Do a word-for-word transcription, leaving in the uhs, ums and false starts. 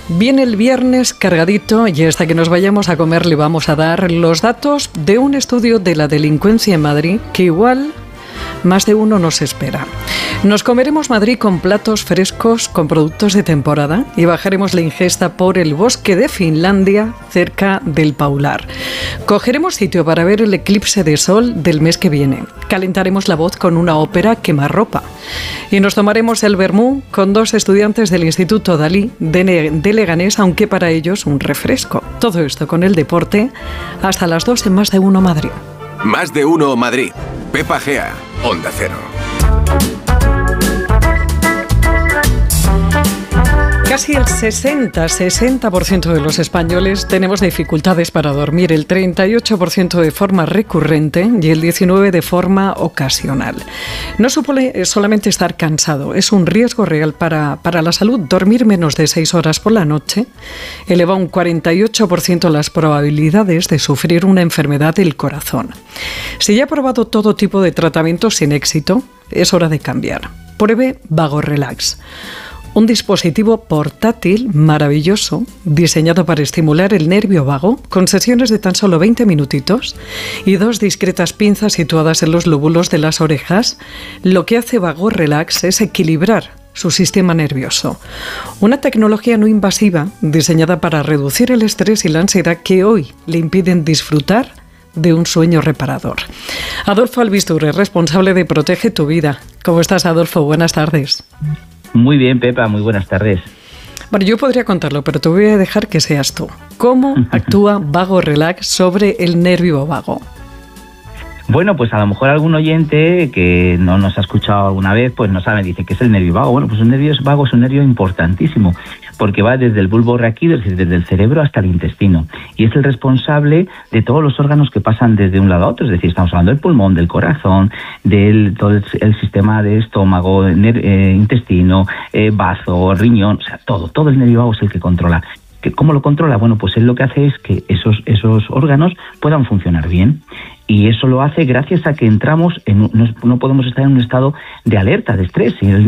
Viene el viernes cargadito y hasta que nos vayamos a comer le vamos a dar los datos de un estudio de la delincuencia en Madrid que igual más de uno nos espera. Nos comeremos Madrid con platos frescos, con productos de temporada y bajaremos la ingesta por el bosque de Finlandia, cerca del Paular. Cogeremos sitio para ver el eclipse de sol del mes que viene. Calentaremos la voz con una ópera quemarropa. Y nos tomaremos el vermú con dos estudiantes del Instituto Dalí de, de Leganés, aunque para ellos un refresco. Todo esto con el deporte hasta las dos en Más de Uno Madrid. Más de Uno Madrid. Pepa Gea, Onda Cero. Casi el sesenta por ciento de los españoles tenemos dificultades para dormir, el treinta y ocho por ciento de forma recurrente y el diecinueve por ciento de forma ocasional. No supone solamente estar cansado, es un riesgo real para, para la salud. Dormir menos de seis horas por la noche eleva un cuarenta y ocho por ciento las probabilidades de sufrir una enfermedad del corazón. Si ya ha probado todo tipo de tratamientos sin éxito, es hora de cambiar. Pruebe Vago Relax. Un dispositivo portátil maravilloso, diseñado para estimular el nervio vago, con sesiones de tan solo veinte minutitos y dos discretas pinzas situadas en los lóbulos de las orejas. Lo que hace Vago Relax es equilibrar su sistema nervioso. Una tecnología no invasiva, diseñada para reducir el estrés y la ansiedad que hoy le impiden disfrutar de un sueño reparador. Adolfo Albisture, responsable de Protege tu Vida. ¿Cómo estás, Adolfo? Buenas tardes. Muy bien, Pepa, muy buenas tardes. Bueno, yo podría contarlo, pero te voy a dejar que seas tú. ¿Cómo actúa Vago Relax sobre el nervio vago? Bueno, pues a lo mejor algún oyente que no nos ha escuchado alguna vez, pues no sabe, dice, ¿qué es el nervio vago? Bueno, pues un nervio vago es un nervio importantísimo, porque va desde el bulbo raquídeo, es decir, desde el cerebro hasta el intestino, y es el responsable de todos los órganos que pasan desde un lado a otro, es decir, estamos hablando del pulmón, del corazón, del todo el, el sistema de estómago, ner, eh, intestino, eh, bazo, riñón, o sea, todo, todo el nervio vago es el que controla. ¿Cómo lo controla? Bueno, pues él lo que hace es que esos, esos órganos puedan funcionar bien. Y eso lo hace gracias a que entramos en, no, no podemos estar en un estado de alerta, de estrés. Y el